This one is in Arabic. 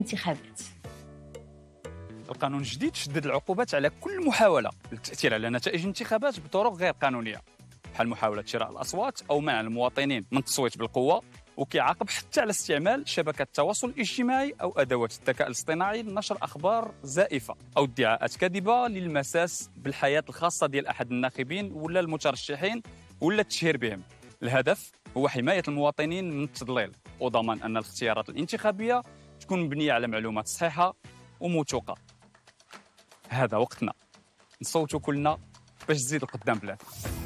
الانتخابات. القانون الجديد شدد العقوبات على كل محاولة للتأثير على نتائج الانتخابات بطرق غير قانونية، بحال محاولة شراء الأصوات أو منع المواطنين من التصويت بالقوة، وكيعاقب حتى على استعمال شبكات التواصل الاجتماعي أو أدوات الذكاء الاصطناعي لنشر أخبار زائفة أو ادعاءات كاذبة للمساس بالحياة الخاصة ديال أحد الناخبين ولا المترشحين ولا التشهير بهم. الهدف هو حماية المواطنين من التضليل وضمان أن الاختيارات الانتخابية تكون مبنية على معلومات صحيحة وموثوقة. هذا وقتنا نصوتوا كلنا باش تزيد القدام بلاد.